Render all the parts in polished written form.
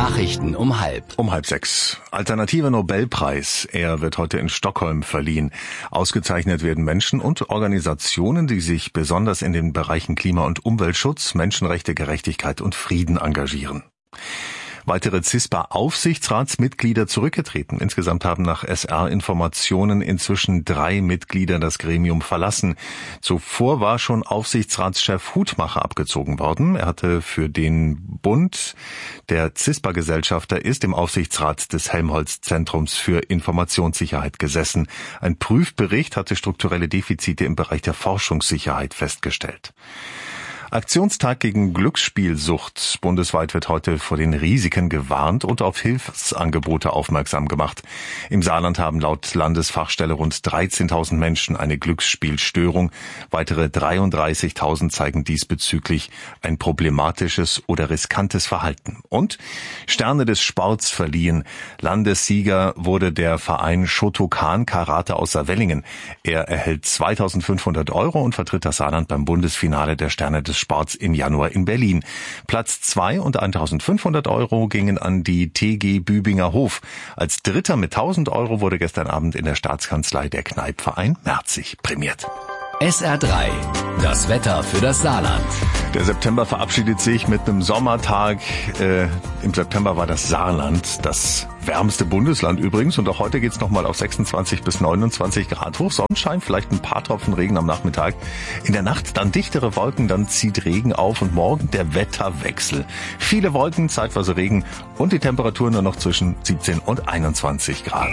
Nachrichten um 5:30. Um 5:30. Alternativer Nobelpreis. Er wird heute in Stockholm verliehen. Ausgezeichnet werden Menschen und Organisationen, die sich besonders in den Bereichen Klima- und Umweltschutz, Menschenrechte, Gerechtigkeit und Frieden engagieren. Weitere CISPA-Aufsichtsratsmitglieder zurückgetreten. Insgesamt haben nach SR-Informationen inzwischen 3 Mitglieder das Gremium verlassen. Zuvor war schon Aufsichtsratschef Hutmacher abgezogen worden. Er hatte für den Bund der CISPA-Gesellschafter ist im Aufsichtsrat des Helmholtz-Zentrums für Informationssicherheit gesessen. Ein Prüfbericht hatte strukturelle Defizite im Bereich der Forschungssicherheit festgestellt. Aktionstag gegen Glücksspielsucht. Bundesweit wird heute vor den Risiken gewarnt und auf Hilfsangebote aufmerksam gemacht. Im Saarland haben laut Landesfachstelle rund 13.000 Menschen eine Glücksspielstörung. Weitere 33.000 zeigen diesbezüglich ein problematisches oder riskantes Verhalten. Und Sterne des Sports verliehen. Landessieger wurde der Verein Shotokan Karate aus Saarwellingen. Er erhält 2.500 € und vertritt das Saarland beim Bundesfinale der Sterne des Sports im Januar in Berlin. Platz 2 und 1.500 € gingen an die TG Bübinger Hof. Als Dritter mit 1.000 € wurde gestern Abend in der Staatskanzlei der Kneipverein Merzig prämiert. SR3, das Wetter für das Saarland. Der September verabschiedet sich mit einem Sommertag. Im September war das Saarland das wärmste Bundesland übrigens. Und auch heute geht's nochmal auf 26 bis 29 Grad hoch. Sonnenschein, vielleicht ein paar Tropfen Regen am Nachmittag. In der Nacht dann dichtere Wolken, dann zieht Regen auf. Und morgen der Wetterwechsel. Viele Wolken, zeitweise Regen und die Temperatur nur noch zwischen 17 und 21 Grad.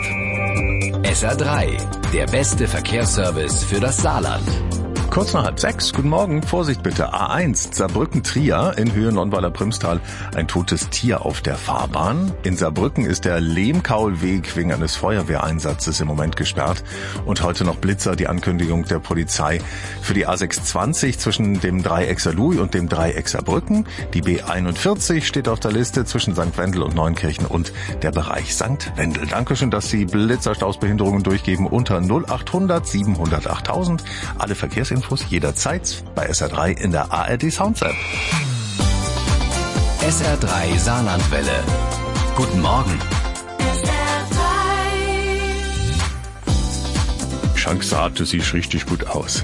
SR3, der beste Verkehrsservice für das Saarland. Kurz nach 5:30. Guten Morgen. Vorsicht bitte. A1 Saarbrücken-Trier in Höhe Nonnweiler-Primstal. Ein totes Tier auf der Fahrbahn. In Saarbrücken ist der Lehmkaulweg wegen eines Feuerwehreinsatzes im Moment gesperrt. Und heute noch Blitzer, die Ankündigung der Polizei für die A620 zwischen dem Dreieck Saarlouis und dem Dreieck Saarbrücken. Die B41 steht auf der Liste zwischen St. Wendel und Neunkirchen und der Bereich St. Wendel. Dankeschön, dass Sie Blitzerstausbehinderungen durchgeben unter 0800 700 8000. Alle Verkehrsinfos jederzeit bei SR3 in der ARD Sounds App. SR3 Saarlandwelle. Guten Morgen. Chancade, du siehst richtig gut aus.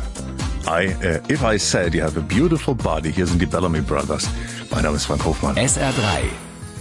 If I said you have a beautiful body, hier sind die Bellamy Brothers. Mein Name ist Frank Hofmann. SR3